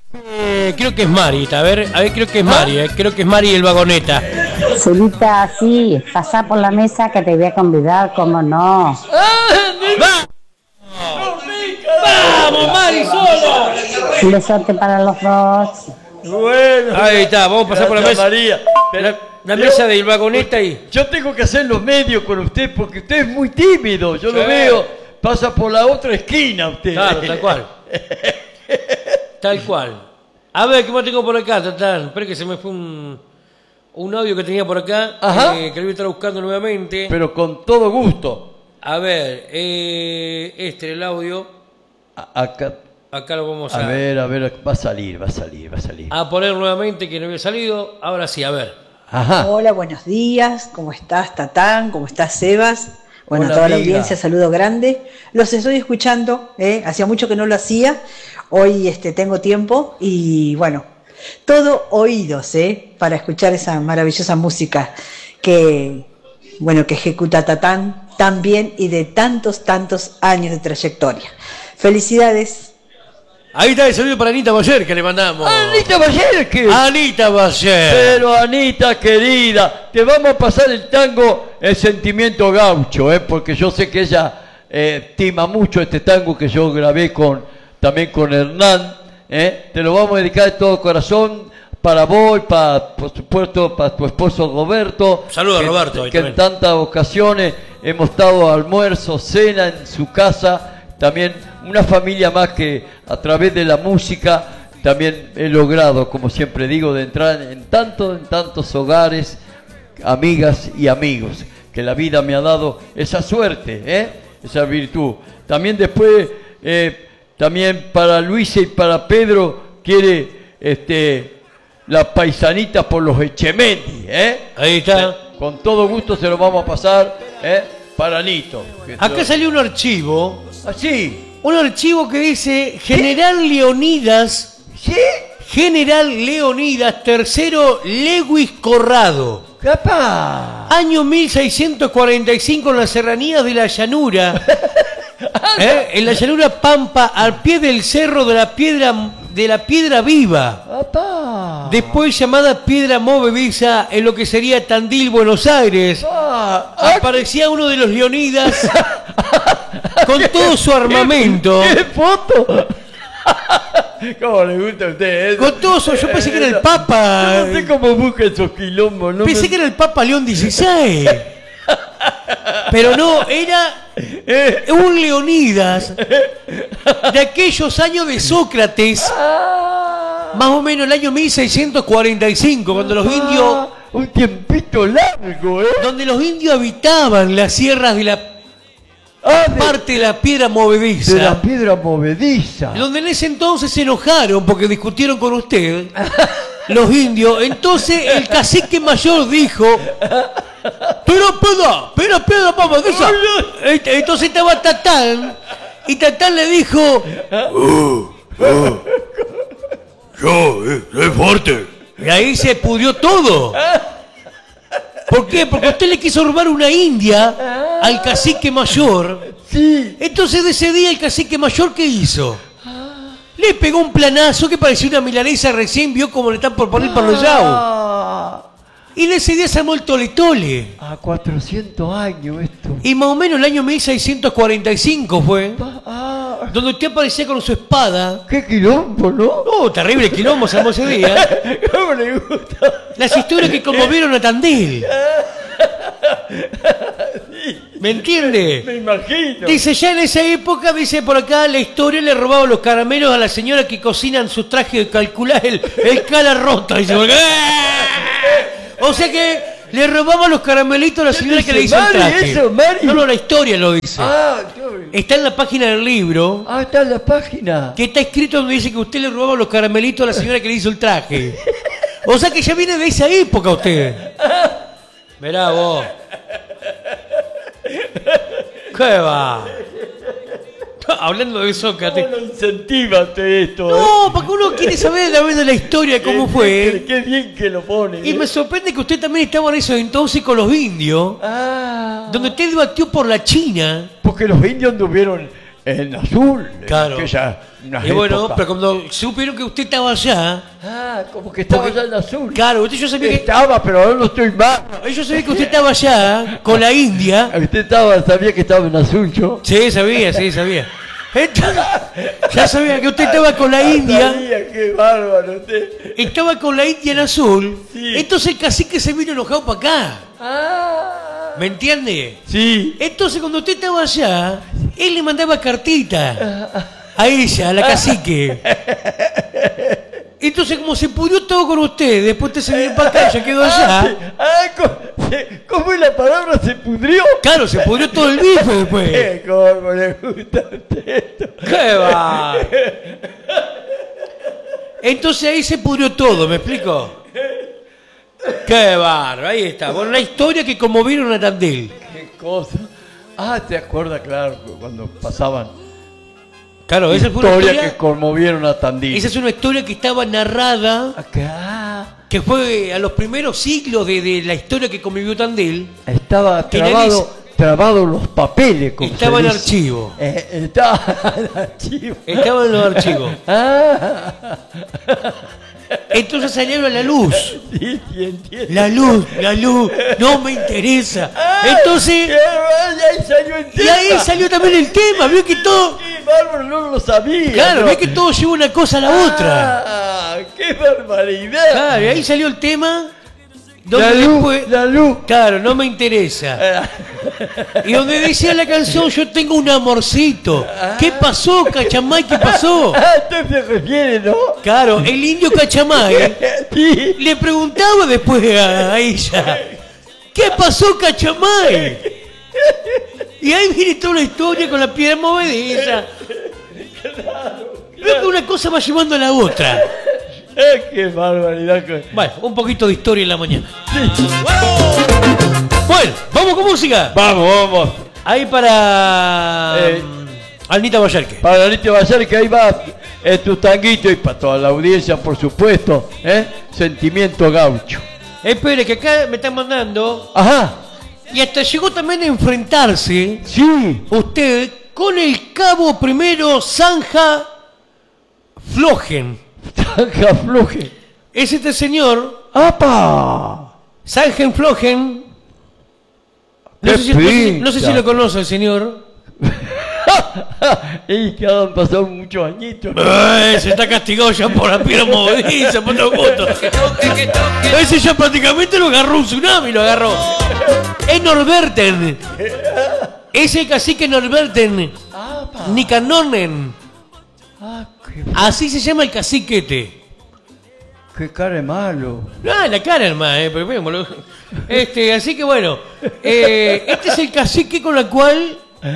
Creo que es Mari, a ver, creo que es Mari, creo que es Mari el vagoneta. Celita, sí, pasá por la mesa que te voy a convidar, cómo no. ¡Vamos, Mari, solo! Un besote para los dos. Bueno, Ahí está, vamos a pasar por la mesa. María. La mesa del vagoneta y... Yo tengo que hacer los medios con usted porque usted es muy tímido. Yo lo veo, pasa por la otra esquina usted. Claro, tal cual. Tal cual. A ver, ¿qué más tengo por acá, Tatán? Espera que se me fue un audio que tenía por acá. Que lo voy a estar buscando nuevamente. Pero con todo gusto. A ver, el audio. Acá lo vamos a ver, va a salir. A poner nuevamente que no había salido. Ahora sí, a ver. Ajá. Hola, buenos días. ¿Cómo estás, Tatán? ¿Cómo estás, Sebas? Bueno, hola, a toda amiga. la audiencia, saludo grande. Los estoy escuchando, hacía mucho que no lo hacía. Hoy tengo tiempo y bueno, todo oídos, para escuchar esa maravillosa música que ejecuta Tatán tan bien y de tantos años de trayectoria. Felicidades. Ahí está el saludo para Anita Bayer que le mandamos. Anita Bayer, ¿qué? Anita Bayer. Pero Anita querida, te vamos a pasar el tango El Sentimiento Gaucho, porque yo sé que ella estima mucho este tango que yo grabé también con Hernán. Te lo vamos a dedicar de todo corazón para vos, por supuesto para tu esposo Roberto. Saludos a Roberto. Que en tantas ocasiones hemos estado a almuerzo, cena en su casa. También una familia más que a través de la música también he logrado, como siempre digo, de entrar en tantos hogares, amigas y amigos, que la vida me ha dado esa suerte, esa virtud. También después, también para Luisa y para Pedro quiere la paisanita por los Echemendi, Ahí está. Con todo gusto se lo vamos a pasar, para Anito. Acá salió un archivo. Así. Un archivo que dice General Leonidas. ¿Sí? General Leonidas III Lewis Corrado. ¡Capaz! Año 1645 en las serranías de la llanura. En la llanura Pampa, al pie del cerro de la Piedra Viva. ¡Apá! Después llamada Piedra Movediza en lo que sería Tandil, Buenos Aires. Aparecía uno de los Leonidas con todo su armamento. ¿Qué foto? ¿Cómo le gusta a usted? Con todo su... Yo pensé que era el Papa. Yo no sé cómo busca esos quilombos. Pensé que era el Papa León XVI. Pero no, era un Leonidas de aquellos años de Sócrates, más o menos el año 1645, cuando los indios... Un tiempito largo, Donde los indios habitaban las sierras de la parte de la Piedra Movediza. De la Piedra Movediza. Donde en ese entonces se enojaron porque discutieron con usted, los indios. Entonces el cacique mayor dijo... Pero piedra, Movediza. Entonces estaba Tatán y Tatán le dijo... Soy fuerte. Y ahí se pudrió todo. ¿Por qué? Porque usted le quiso robar una india al cacique mayor. Sí. Entonces de ese día el cacique mayor, ¿qué hizo? Le pegó un planazo que parecía una milanesa, recién vio como le están por poner por los yao. Y de ese día se armó el tole. A 400 años esto. Y más o menos el año 1645 fue. Donde usted aparecía con su espada. ¡Qué quilombo, ¿no? No, terrible quilombo se armó ese día. ¿Cómo le gusta? Las historias que conmovieron a Tandil. ¿Me entiende? Me imagino. Dice, ya en esa época, dice por acá, la historia le robaba los caramelos a la señora que cocinan sus trajes, calcular el cala rota. Dice, o sea que le robaba los caramelitos a la señora que le hizo el traje. Eso, Mari? No, la historia lo dice. Está en la página del libro. Está en la página. Que está escrito donde dice que usted le robaba los caramelitos a la señora que le hizo el traje. O sea que ya viene de esa época usted. Mirá vos. ¿Qué va? Hablando de Sócrates. ¿Cómo lo incentiva usted esto? No, porque uno quiere saber a de la historia cómo fue. Qué bien que lo pone. Y me sorprende que usted también estaba en eso entonces con los indios. Donde usted debatió por la China. Porque los indios anduvieron en azul. Claro. Unas Y bueno, épocas. pero cuando supieron que usted estaba allá, Ah, como que estaba Porque- allá en azul. claro, yo sabía que Estaba, pero ahora no estoy más. yo sabía que usted estaba allá con la India. Usted sabía que estaba en azul, yo. Sí, sabía. Entonces, ya sabía que usted estaba con la India. Sabía, qué bárbaro usted. Estaba con la India en azul. Sí. Entonces el cacique se vino enojado para acá. Ah, ¿Me entiende? sí. Entonces cuando usted estaba allá, él le mandaba cartita a ella, a la cacique. Entonces como se pudrió todo con usted, después usted se vino para acá, ya quedó allá. ¿Cómo es la palabra? ¿Se pudrió? Claro, se pudrió todo el bife después. ¿Cómo le gusta a usted esto? ¡Qué va! Entonces ahí se pudrió todo, ¿me explico? ¡Qué bárbaro! Ahí está. Bueno, la historia que conmovieron a Tandil. ¿Qué cosa? Ah, te acuerdas, claro, cuando pasaban Claro, esa fue una historias historia. que conmovieron a Tandil. Esa es una historia que estaba narrada, Acá que fue a los primeros siglos de la historia que convivió Tandil. estaba Que nadie trabado los papeles. Como Estaba se en dice. archivo. Estaba en archivo. Estaba en los archivos. Ah, Entonces salieron a la luz. sí, entiendo. La luz, no me interesa. Entonces, ¡Qué vaya! Ahí salió el y tema. ahí salió también el tema. Vio que todo, ¡Qué bárbaro! No lo sabía. claro, ¿no? vio que todo lleva una cosa a la otra. ¡Ah! ¡Qué barbaridad! Claro, y ahí salió el tema. Donde La luz, después, la luz. claro, no me interesa. Y donde decía la canción, yo tengo un amorcito. ¿Qué pasó, Cachamay? ¿Qué pasó? Ah, esto se refiere, ¿no? Claro, el indio Cachamay Sí. le preguntaba después a ella, ¿qué pasó, Cachamay? Y ahí viene toda una historia con la piedra movediza. Veo que una cosa va llevando a la otra. ¡Qué barbaridad! Bueno, un poquito de historia en la mañana. Bueno, vamos con música. Vamos. Ahí para Anita Vallarque. Para Anita Vallarque, que ahí va tu tanguito y para toda la audiencia, por supuesto. Sentimiento gaucho. Espere, que acá me están mandando. Ajá. Y hasta llegó también a enfrentarse Sí. usted con el cabo primero Zanja Flojen. Tanja Floje. Es este señor, ¡Apa! Zanja Flojen. ¡Qué No sé si pinta! lo conoce el señor. Y que han pasado muchos añitos. Se está castigado ya por la piedra movediza, por todo gusto. Ese ya prácticamente lo agarró un tsunami, lo agarró. Es Norberten. Es el cacique Norberten. Nikanonen. Ah, Así se llama el caciquete. qué cara de malo. Ah, la cara hermano, pero vémoslo. Así que bueno, este es el cacique con el cual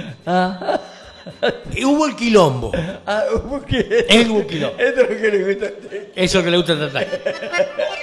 hubo el quilombo. Ah, porque Hubo quilombo. esto es lo que le gusta a usted. Eso que le gusta tratar.